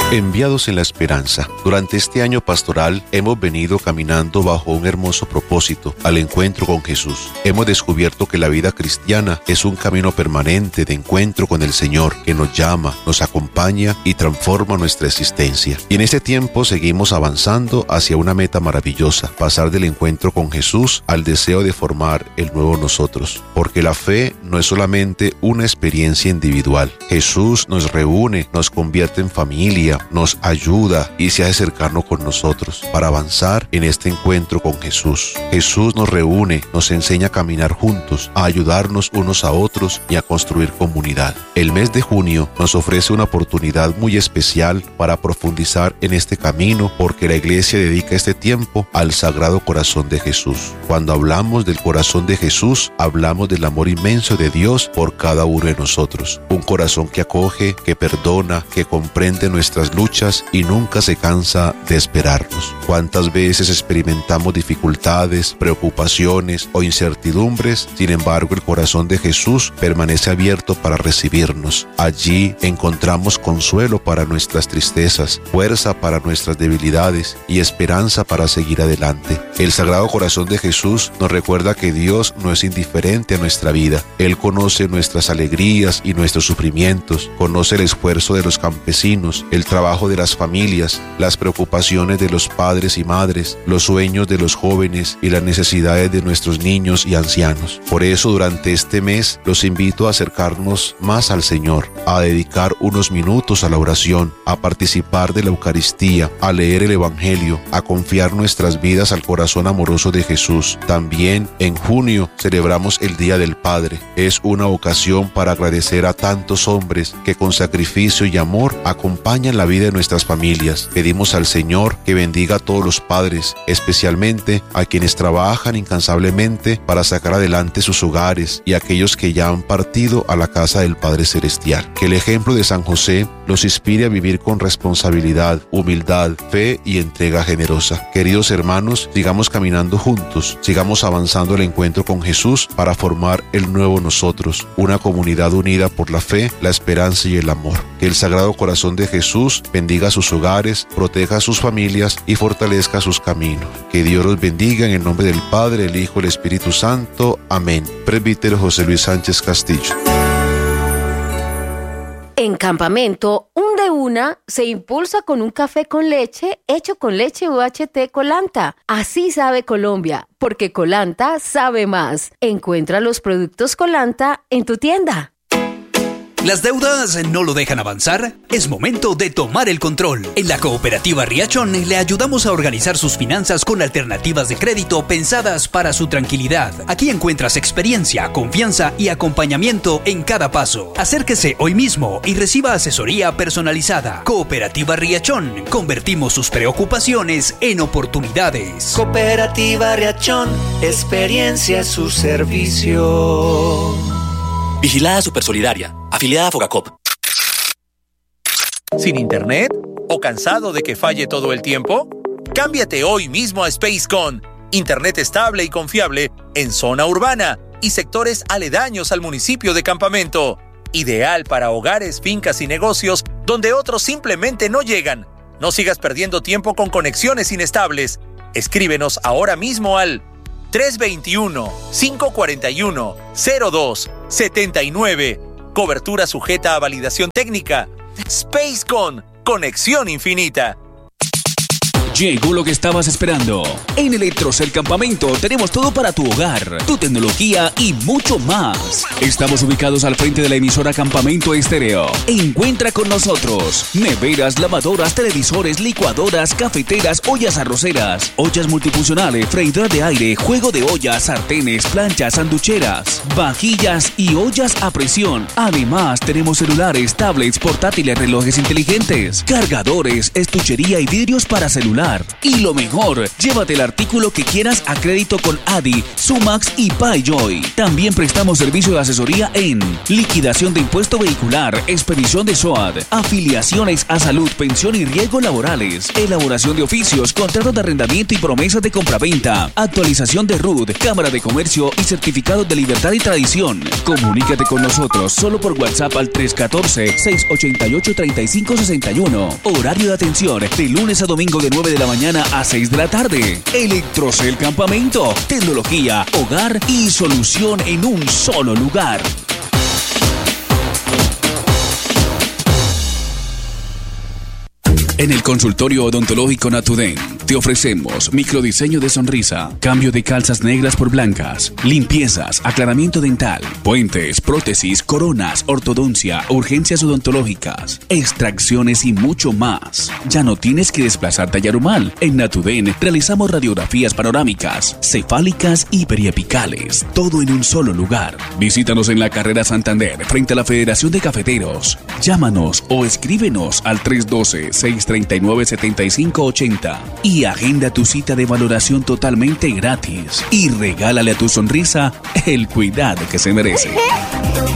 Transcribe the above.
Enviados en la esperanza. Durante este año pastoral hemos venido caminando bajo un hermoso propósito, al encuentro con Jesús. Hemos descubierto que la vida cristiana es un camino permanente de encuentro con el Señor, que nos llama, nos acompaña y transforma nuestra existencia. Y en este tiempo seguimos avanzando hacia una meta maravillosa, pasar del encuentro con Jesús al deseo de formar el nuevo nosotros. Porque la fe no es solamente una experiencia individual. Jesús nos reúne, nos convierte en familia, nos ayuda y se hace cercano con nosotros para avanzar en este encuentro con Jesús. Jesús nos reúne, nos enseña a caminar juntos, a ayudarnos unos a otros y a construir comunidad. El mes de junio nos ofrece una oportunidad muy especial para profundizar en este camino, porque la Iglesia dedica este tiempo al Sagrado Corazón de Jesús. Cuando hablamos del corazón de Jesús, hablamos del amor inmenso de Dios por cada uno de nosotros. Un corazón que acoge, que perdona, que comprende nuestras luchas y nunca se cansa de esperarnos. ¿Cuántas veces experimentamos dificultades, preocupaciones o incertidumbres? Sin embargo, el corazón de Jesús permanece abierto para recibirnos. Allí encontramos consuelo para nuestras tristezas, fuerza para nuestras debilidades y esperanza para seguir adelante. El Sagrado Corazón de Jesús nos recuerda que Dios no es indiferente a nuestra vida. Él conoce nuestras alegrías y nuestros sufrimientos, conoce el esfuerzo de los campesinos, el trabajo de las familias, las preocupaciones de los padres y madres, los sueños de los jóvenes y las necesidades de nuestros niños y ancianos. Por eso, durante este mes, los invito a acercarnos más al Señor, a dedicar unos minutos a la oración, a participar de la Eucaristía, a leer el Evangelio, a confiar nuestras vidas al corazón amoroso de Jesús. También en junio celebramos el Día del Padre. Es una ocasión para agradecer a tantos hombres que con sacrificio y amor acompañan la vida de nuestras familias. Pedimos al Señor que bendiga a todos los padres, especialmente a quienes trabajan incansablemente para sacar adelante sus hogares y a aquellos que ya han partido a la casa del Padre Celestial. Que el ejemplo de San José los inspire a vivir con responsabilidad, humildad, fe y entrega generosa. Queridos hermanos, sigamos caminando juntos, sigamos avanzando el encuentro con Jesús para formar el nuevo nosotros, una comunidad unida por la fe, la esperanza y el amor. Que el Sagrado Corazón de Jesús bendiga sus hogares, proteja a sus familias y fortalezca sus caminos. Que Dios los bendiga en el nombre del Padre, el Hijo y el Espíritu Santo. Amén. Presbítero José Luis Sánchez Castillo. En Campamento, un de una se impulsa con un café con leche hecho con leche UHT Colanta. Así sabe Colombia, porque Colanta sabe más. Encuentra los productos Colanta en tu tienda. ¿Las deudas no lo dejan avanzar? Es momento de tomar el control. En la Cooperativa Riachón le ayudamos a organizar sus finanzas con alternativas de crédito pensadas para su tranquilidad. Aquí encuentras experiencia, confianza y acompañamiento en cada paso. Acérquese hoy mismo y reciba asesoría personalizada. Cooperativa Riachón. Convertimos sus preocupaciones en oportunidades. Cooperativa Riachón. Experiencia es su servicio. Vigilada Supersolidaria, afiliada a Fogacop. ¿Sin internet? ¿O cansado de que falle todo el tiempo? Cámbiate hoy mismo a Spacecon. Internet estable y confiable en zona urbana y sectores aledaños al municipio de Campamento. Ideal para hogares, fincas y negocios donde otros simplemente no llegan. No sigas perdiendo tiempo con conexiones inestables. Escríbenos ahora mismo al 321-541-0279. Cobertura sujeta a validación técnica. Spacecon, conexión infinita. Llegó lo que estabas esperando. En Electrocel Campamento tenemos todo para tu hogar, tu tecnología y mucho más. Estamos ubicados al frente de la emisora Campamento Estéreo. Encuentra con nosotros neveras, lavadoras, televisores, licuadoras, cafeteras, ollas arroceras, ollas multifuncionales, freidoras de aire, juego de ollas, sartenes, planchas, sanducheras, vajillas y ollas a presión. Además, tenemos celulares, tablets, portátiles, relojes inteligentes, cargadores, estuchería y vidrios para celular. hogar. Y lo mejor, llévate el artículo que quieras a crédito con Adi, Sumax y PayJoy. También prestamos servicio de asesoría en liquidación de impuesto vehicular, expedición de SOAT, afiliaciones a salud, pensión y riesgos laborales, elaboración de oficios, contratos de arrendamiento y promesas de compraventa, actualización de RUT, Cámara de Comercio y certificados de libertad y tradición. Comunícate con nosotros solo por WhatsApp al 314-688-3561. Horario de atención de lunes a domingo de 9 de la mañana a 6 de la tarde. Electrocel Campamento. Tecnología, hogar y solución en un solo lugar. En el consultorio odontológico Natuden te ofrecemos microdiseño de sonrisa, cambio de calzas negras por blancas, limpiezas, aclaramiento dental, puentes, prótesis, coronas, ortodoncia, urgencias odontológicas, extracciones y mucho más. Ya no tienes que desplazarte a Yarumal. En Natuden realizamos radiografías panorámicas, cefálicas y periapicales, todo en un solo lugar. Visítanos en la carrera Santander frente a la Federación de Cafeteros. Llámanos o escríbenos al 312-639-7580 y agenda tu cita de valoración totalmente gratis y regálale a tu sonrisa el cuidado que se merece.